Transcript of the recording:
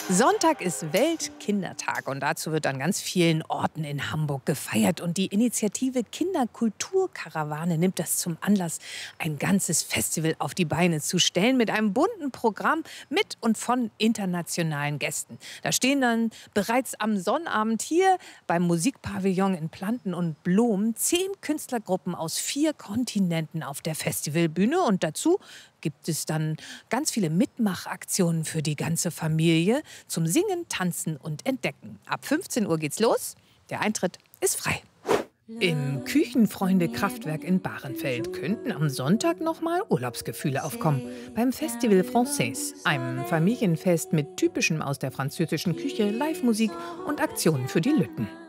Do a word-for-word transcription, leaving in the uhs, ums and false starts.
Sonntag ist Weltkindertag und dazu wird an ganz vielen Orten in Hamburg gefeiert. Und die Initiative Kinderkulturkarawane nimmt das zum Anlass, ein ganzes Festival auf die Beine zu stellen mit einem bunten Programm mit und von internationalen Gästen. Da stehen dann bereits am Sonnabend hier beim Musikpavillon in Planten und Blom zehn Künstlergruppen aus vier Kontinenten auf der Festivalbühne. Und dazu gibt es dann ganz viele Mitmachaktionen für die ganze Familie zum Singen, Tanzen und Entdecken. Ab fünfzehn Uhr geht's los. Der Eintritt ist frei. Im Küchenfreunde-Kraftwerk in Bahrenfeld könnten am Sonntag nochmal Urlaubsgefühle aufkommen. Beim Festival Français, einem Familienfest mit Typischem aus der französischen Küche, Live-Musik und Aktionen für die Lütten.